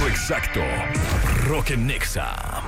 Tiempo exacto. Rock en Nexa.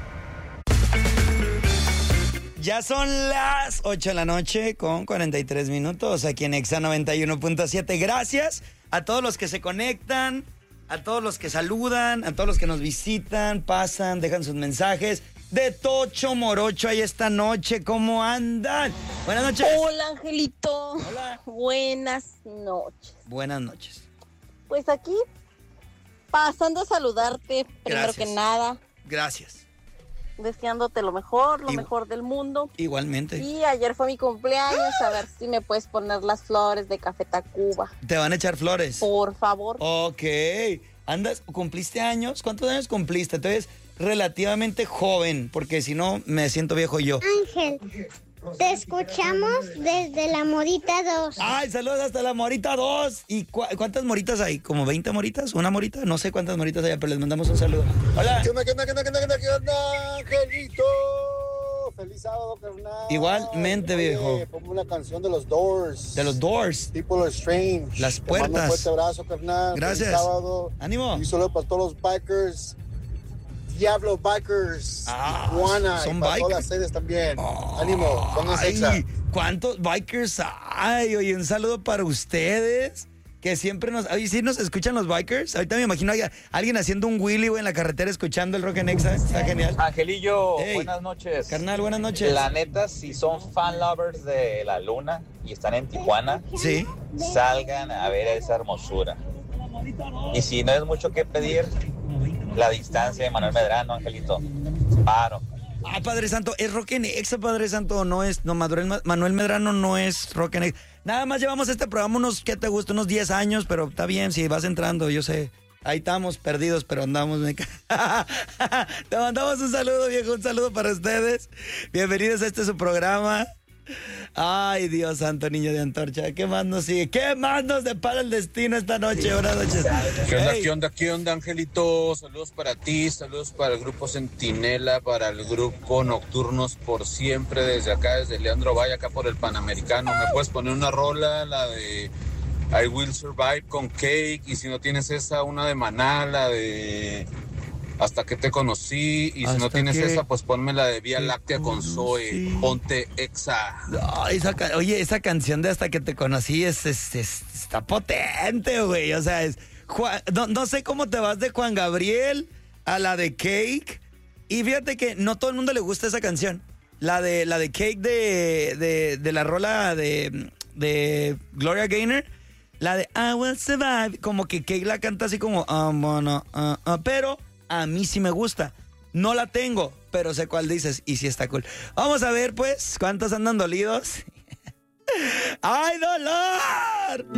Ya son las 8 de la noche con 43 minutos aquí en Nexa 91.7. Gracias a todos los que se conectan, a todos los que saludan, a todos los que nos visitan, pasan, dejan sus mensajes. De Tocho Morocho ahí esta noche, ¿cómo andan? Buenas noches. Hola, Angelito. Hola. Buenas noches. Buenas noches. Pues aquí, pasando a saludarte, primero Gracias. que nada, Gracias. deseándote lo mejor del mundo. Igualmente. Y ayer fue mi cumpleaños, a ver si me puedes poner las flores de Café Tacuba. ¿Te van a echar flores? Por favor. Ok. Andas, ¿cumpliste años? ¿Cuántos años cumpliste? Entonces, relativamente joven, porque si no, me siento viejo yo. Ángel, te escuchamos desde la Morita 2. ¡Ay, saludos hasta la Morita 2! ¿Y cuántas moritas hay? ¿Como 20 moritas? ¿Una morita? No sé cuántas moritas hay, pero les mandamos un saludo. ¡Hola! ¿Qué onda, Angelito? Feliz sábado, carnal. Igualmente, viejo. Oye, ponme una canción de los Doors. De los Doors. People are Strange. Las Te mando un puertas. fuerte abrazo, carnal. Gracias. Feliz sábado. ¡Ánimo! Y solo para todos los bikers. Diablo Bikers. Tijuana. son y para todas bikers. las sedes también. Ánimo, pónganse exa. ¡Ay! ¿Cuántos bikers hay? Oye, un saludo para ustedes. Que siempre nos... Oye, ¿sí nos escuchan los bikers? Ahorita me imagino a alguien haciendo un wheelie, güey, en la carretera escuchando el Rock en Nexa. Está genial. Angelillo, Hey. buenas noches. Carnal, buenas noches. La neta, si son fan lovers de la luna y están en Tijuana, Sí. salgan a ver esa hermosura. Y si no es mucho que pedir, la distancia de Manuel Medrano, Angelito. Paro. Ah, Padre Santo, ¿es Rock en Nexa, Padre Santo? No es, no, Manuel Medrano no es Rock en Nexa. Nada más llevamos este programa unos, ¿qué te gusta? Unos 10 años, pero está bien, si vas entrando, yo sé. Ahí estamos perdidos, pero andamos. Te mandamos un saludo, viejo, un saludo para ustedes. Bienvenidos a este su programa. Ay, Dios santo, niño de antorcha. ¿Qué más nos sigue? ¿Qué más nos depara el destino esta noche? Buenas noches. ¿Qué onda, Hey. qué onda, qué onda, Angelito? Saludos para ti, saludos para el grupo Centinela, para el grupo Nocturnos por Siempre, desde acá, desde Leandro Valle, acá por el Panamericano. ¿Me puedes poner una rola, la de I Will Survive con Cake? Y si no tienes esa, una de Maná, la de Hasta que te conocí. Y si no Hasta tienes que esa, pues ponme la de Vía te Láctea con Zoe. conocí. Ponte Exa. Ay, oye, esa canción de Hasta que te conocí está potente, güey. O sea, no sé cómo te vas de Juan Gabriel a la de Cake. Y fíjate que no todo el mundo le gusta esa canción. La de Cake de la rola de Gloria Gaynor. La de I Will Survive. Como que Cake la canta así como pero a mí sí me gusta. No la tengo, pero sé cuál dices y sí está cool. Vamos a ver, pues, cuántos andan dolidos. ¡Ay, dolor!